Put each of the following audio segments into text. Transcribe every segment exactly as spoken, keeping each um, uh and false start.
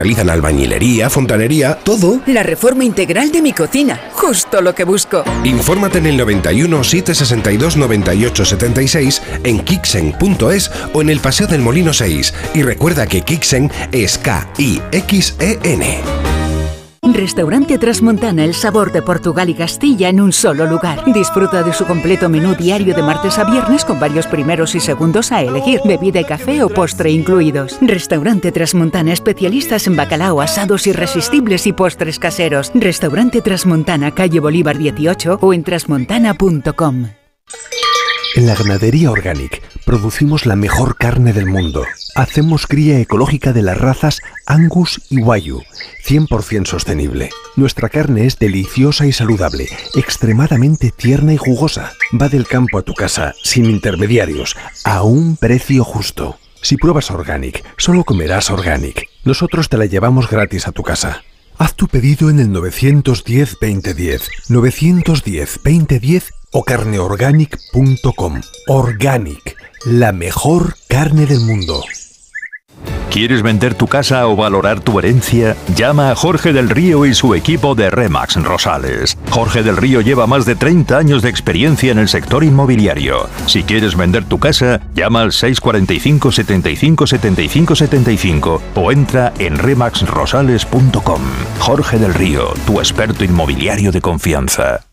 Realizan albañilería, fontanería, todo. La reforma integral de mi cocina, justo lo que busco. Infórmate en el noventa y uno, setecientos sesenta y dos, noventa y ocho setenta y seis, en kixen punto es o en el Paseo del Molino seis. Y recuerda que Kixen es K I X E N. Restaurante Trasmontana, el sabor de Portugal y Castilla en un solo lugar. Disfruta de su completo menú diario de martes a viernes con varios primeros y segundos a elegir, bebida y café o postre incluidos. Restaurante Trasmontana, especialistas en bacalao, asados irresistibles y postres caseros. Restaurante Trasmontana, calle Bolívar dieciocho o en trasmontana punto com. En la Ganadería Organic producimos la mejor carne del mundo. Hacemos cría ecológica de las razas Angus y Wagyu, cien por ciento sostenible. Nuestra carne es deliciosa y saludable, extremadamente tierna y jugosa. Va del campo a tu casa, sin intermediarios, a un precio justo. Si pruebas Organic, solo comerás Organic. Nosotros te la llevamos gratis a tu casa. Haz tu pedido en el nueve uno cero, veinte diez, nueve uno cero, veinte diez o carne organic punto com. Organic, la mejor carne del mundo. ¿Quieres vender tu casa o valorar tu herencia? Llama a Jorge del Río y su equipo de Remax Rosales. Jorge del Río lleva más de treinta años de experiencia en el sector inmobiliario. Si quieres vender tu casa, llama al seis cuatro cinco, setenta y cinco, setenta y cinco, setenta y cinco o entra en remax rosales punto com. Jorge del Río, tu experto inmobiliario de confianza.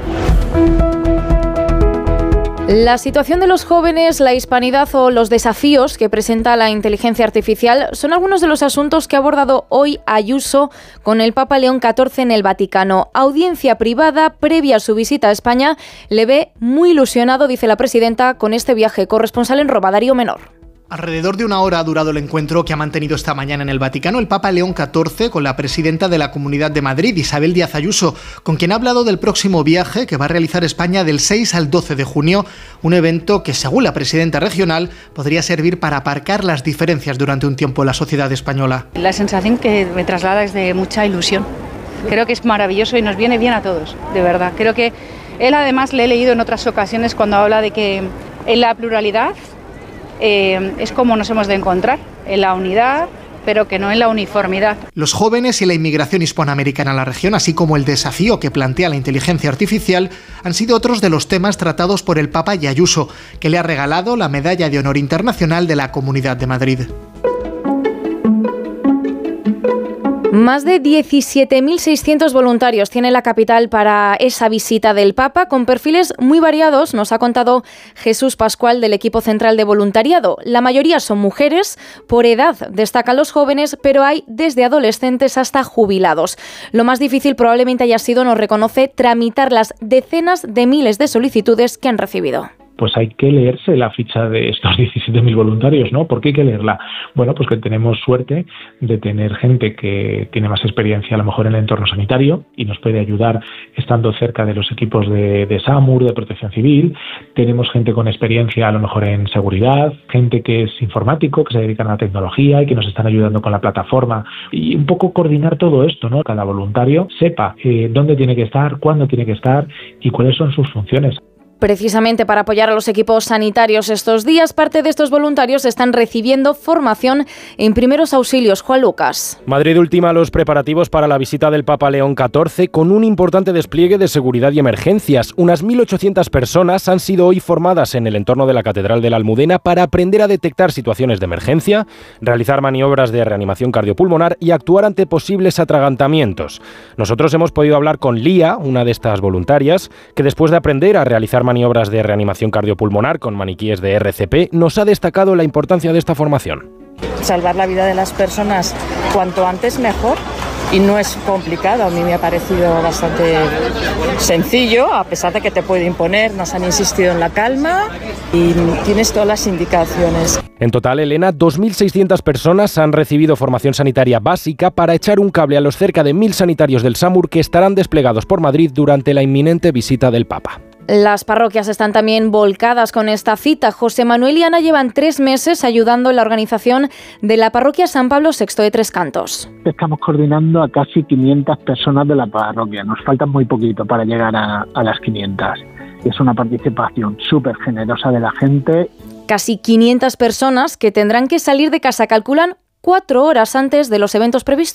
La situación de los jóvenes, la hispanidad o los desafíos que presenta la inteligencia artificial son algunos de los asuntos que ha abordado hoy Ayuso con el Papa León catorce en el Vaticano. Audiencia privada previa a su visita a España. Le ve muy ilusionado, dice la presidenta, con este viaje. Corresponsal en Roma, Darío Menor. Alrededor de una hora ha durado el encuentro que ha mantenido esta mañana en el Vaticano el Papa León catorce con la presidenta de la Comunidad de Madrid, Isabel Díaz Ayuso, con quien ha hablado del próximo viaje que va a realizar España del seis al doce de junio, un evento que, según la presidenta regional, podría servir para aparcar las diferencias durante un tiempo en la sociedad española. La sensación que me traslada es de mucha ilusión. Creo que es maravilloso y nos viene bien a todos, de verdad. Creo que él, además, le he leído en otras ocasiones cuando habla de que en la pluralidad Eh, es como nos hemos de encontrar, en la unidad, pero que no en la uniformidad. Los jóvenes y la inmigración hispanoamericana en la región, así como el desafío que plantea la inteligencia artificial, han sido otros de los temas tratados por el Papa y Ayuso, que le ha regalado la Medalla de Honor Internacional de la Comunidad de Madrid. Más de diecisiete mil seiscientos voluntarios tiene la capital para esa visita del Papa, con perfiles muy variados, nos ha contado Jesús Pascual del equipo central de voluntariado. La mayoría son mujeres, por edad destacan los jóvenes, pero hay desde adolescentes hasta jubilados. Lo más difícil probablemente haya sido, nos reconoce, tramitar las decenas de miles de solicitudes que han recibido. Pues hay que leerse la ficha de estos diecisiete mil voluntarios, ¿no? ¿Por qué hay que leerla? Bueno, pues que tenemos suerte de tener gente que tiene más experiencia a lo mejor en el entorno sanitario y nos puede ayudar estando cerca de los equipos de, de SAMUR, de Protección Civil. Tenemos gente con experiencia a lo mejor en seguridad, gente que es informático, que se dedican a la tecnología y que nos están ayudando con la plataforma. Y un poco coordinar todo esto, ¿no? Cada voluntario sepa eh, dónde tiene que estar, cuándo tiene que estar y cuáles son sus funciones. Precisamente para apoyar a los equipos sanitarios estos días, parte de estos voluntarios están recibiendo formación en primeros auxilios. Juan Lucas. Madrid ultima los preparativos para la visita del Papa León catorce con un importante despliegue de seguridad y emergencias. Unas mil ochocientas personas han sido hoy formadas en el entorno de la Catedral de la Almudena para aprender a detectar situaciones de emergencia, realizar maniobras de reanimación cardiopulmonar y actuar ante posibles atragantamientos. Nosotros hemos podido hablar con Lía, una de estas voluntarias, que después de aprender a realizar maniobras de reanimación cardiopulmonar con maniquíes de R C P, nos ha destacado la importancia de esta formación. Salvar la vida de las personas cuanto antes mejor, y no es complicado, a mí me ha parecido bastante sencillo, a pesar de que te puede imponer, nos han insistido en la calma y tienes todas las indicaciones. En total, Elena, dos mil seiscientas personas han recibido formación sanitaria básica para echar un cable a los cerca de mil sanitarios del SAMUR que estarán desplegados por Madrid durante la inminente visita del Papa. Las parroquias están también volcadas con esta cita. José Manuel y Ana llevan tres meses ayudando en la organización de la parroquia San Pablo sexto de Tres Cantos. Estamos coordinando a casi quinientas personas de la parroquia. Nos falta muy poquito para llegar a, a las quinientas. Es una participación súper generosa de la gente. Casi quinientas personas que tendrán que salir de casa, calculan cuatro horas antes de los eventos previstos.